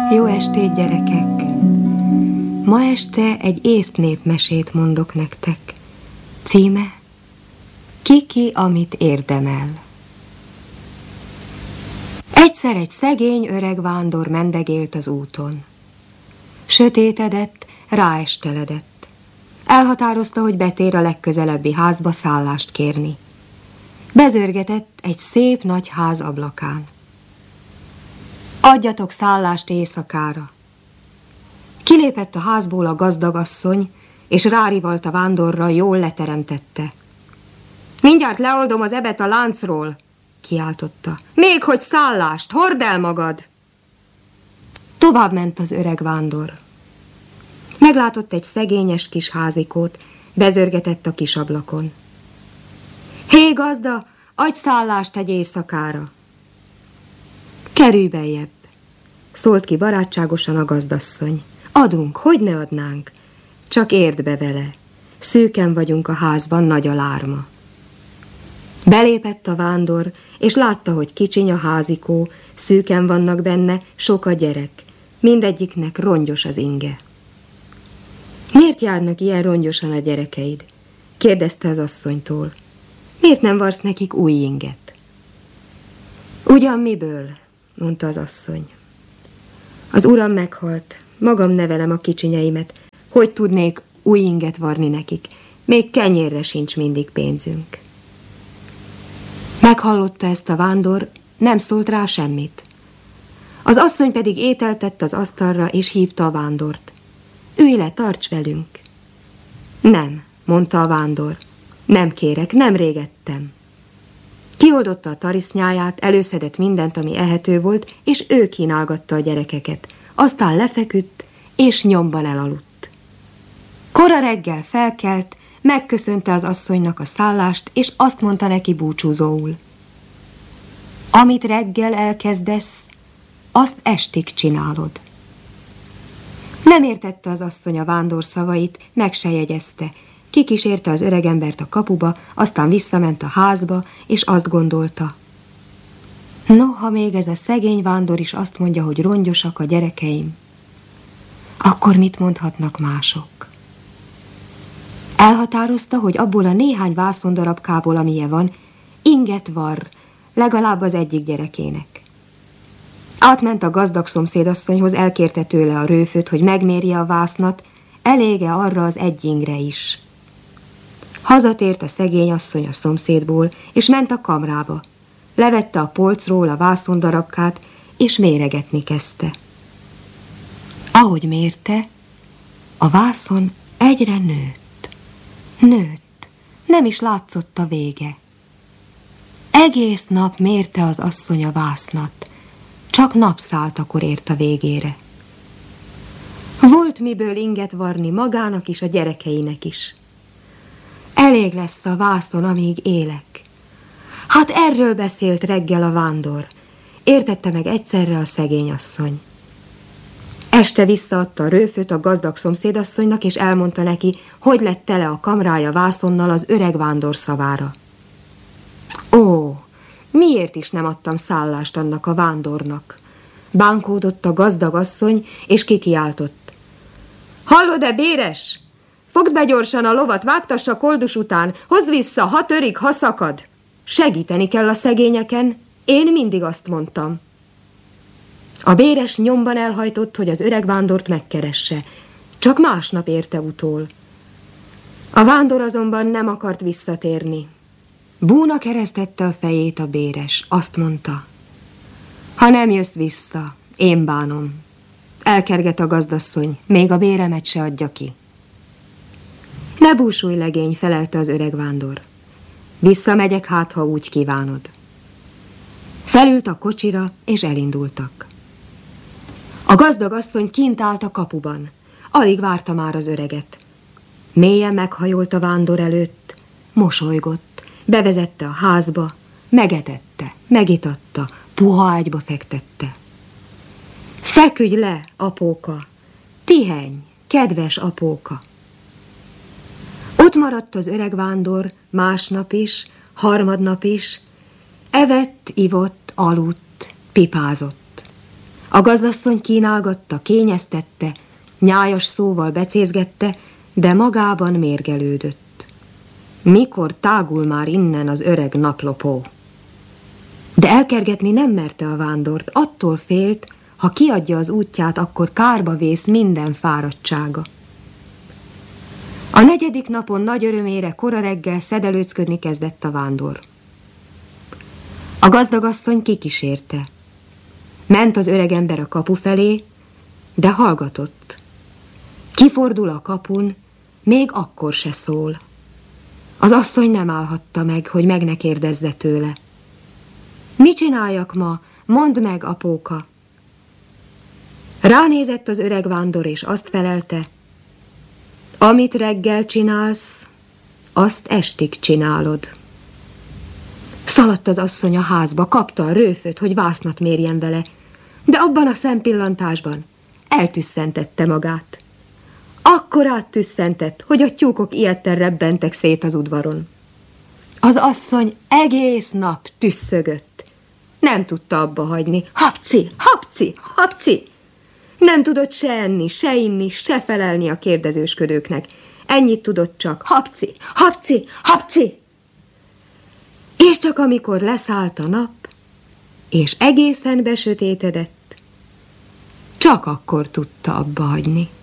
Jó estét, gyerekek! Ma este egy észt népmesét mondok nektek. Címe: Kiki, amit érdemel. Egyszer egy szegény öreg vándor mendegélt az úton. Sötétedett, ráesteledett. Elhatározta, hogy betér a legközelebbi házba szállást kérni. Bezörgetett egy szép nagy ház ablakán. Adjatok szállást éjszakára. Kilépett a házból a gazdagasszony, és rárivalt a vándorra, jól leteremtette. Mindjárt leoldom az ebet a láncról, kiáltotta. Még hogy szállást, hordd el magad! Tovább ment az öreg vándor. Meglátott egy szegényes kis házikót, bezörgetett a kis ablakon. Hé, gazda, adj szállást egy éjszakára! Kerülj beljebb, szólt ki barátságosan a gazdasszony. Adunk, hogy ne adnánk? Csak érd be vele. Szűken vagyunk a házban, nagy a lárma. Belépett a vándor, és látta, hogy kicsiny a házikó, szűken vannak benne, sok a gyerek. Mindegyiknek rongyos az inge. Miért járnak ilyen rongyosan a gyerekeid? Kérdezte az asszonytól. Miért nem varsz nekik új inget? Ugyan miből? Mondta az asszony. Az uram meghalt, magam nevelem a kicsinyeimet. Hogy tudnék új inget varni nekik? Még kenyérre sincs mindig pénzünk. Meghallotta ezt a vándor, nem szólt rá semmit. Az asszony pedig ételt tett az asztalra, és hívta a vándort. Ülj le, tarts velünk. Nem, mondta a vándor. Nem kérek, nem régettem. Kioldotta a tarisznyáját, előszedett mindent, ami ehető volt, és ő kínálgatta a gyerekeket. Aztán lefeküdt, és nyomban elaludt. Kora reggel felkelt, megköszönte az asszonynak a szállást, és azt mondta neki búcsúzóul. Amit reggel elkezdesz, azt estig csinálod. Nem értette az asszony a vándor szavait, meg se jegyezte. Kikísérte az öregembert a kapuba, aztán visszament a házba, és azt gondolta. Noha még ez a szegény vándor is azt mondja, hogy rongyosak a gyerekeim, akkor mit mondhatnak mások? Elhatározta, hogy abból a néhány vászondarabkából, amilyen van, inget var legalább az egyik gyerekének. Átment a gazdag szomszédasszonyhoz, elkérte tőle a rőföt, hogy megmérje a vásznat, elége arra az egy ingre is. Hazatért a szegény asszony a szomszédból, és ment a kamrába. Levette a polcról a vászondarabkát, és méregetni kezdte. Ahogy mérte, a vászon egyre nőtt. Nőtt, nem is látszott a vége. Egész nap mérte az asszony a vásznat, csak napszáltakor ért a végére. Volt miből inget varni magának is, a gyerekeinek is. Elég lesz a vászon, amíg élek. Hát erről beszélt reggel a vándor. Értette meg egyszerre a szegény asszony. Este visszaadta a rőföt a gazdag szomszédasszonynak, és elmondta neki, hogy lett tele a kamrája vászonnal az öreg vándor szavára. Ó, miért is nem adtam szállást annak a vándornak? Bánkódott a gazdag asszony, és kikiáltott. Hallod-e, béres? Fogd be gyorsan a lovat, vágtassa koldus után, hozd vissza, ha törik, ha szakad. Segíteni kell a szegényeken, én mindig azt mondtam. A béres nyomban elhajtott, hogy az öreg vándort megkeresse, csak másnap érte utól. A vándor azonban nem akart visszatérni. Búna keresztette a fejét a béres, azt mondta. Ha nem jössz vissza, én bánom. Elkerget a gazdasszony, még a béremet se adja ki. Ne búsulj, legény, felelte az öreg vándor. Visszamegyek, hát, ha úgy kívánod. Felült a kocsira, és elindultak. A gazdag asszony kint állt a kapuban. Alig várta már az öreget. Mélyen meghajolt a vándor előtt, mosolygott, bevezette a házba, megetette, megitatta, puha ágyba fektette. Feküdj le, apóka, pihenj, kedves apóka. Ott maradt az öreg vándor másnap is, harmadnap is, evett, ivott, aludt, pipázott. A gazdasszony kínálgatta, kényeztette, nyájas szóval becézgette, de magában mérgelődött. Mikor tágul már innen az öreg naplopó? De elkergetni nem merte a vándort, attól félt, ha kiadja az útját, akkor kárba vész minden fáradtsága. A 4. napon nagy örömére kora reggel szedelőcködni kezdett a vándor. A gazdagasszony kikísérte. Ment az öregember a kapu felé, de hallgatott. Kifordul a kapun, még akkor se szól. Az asszony nem állhatta meg, hogy meg ne kérdezze tőle. Mi csináljak ma? Mondd meg, apóka. Ránézett az öreg vándor, és azt felelte: amit reggel csinálsz, azt estig csinálod. Szaladt az asszony a házba, kapta a rőföt, hogy vásznat mérjen vele, de abban a szempillantásban eltüsszentette magát. Akkor áttüsszentett, hogy a tyúkok ijedten rebbentek szét az udvaron. Az asszony egész nap tüsszögött. Nem tudta abba hagyni. Hapci, hapci, hapci! Nem tudott se enni, se inni, se felelni a kérdezősködőknek. Ennyit tudott csak: hapci, hapci, hapci! És csak amikor leszállt a nap, és egészen besötétedett, csak akkor tudta abba hagyni.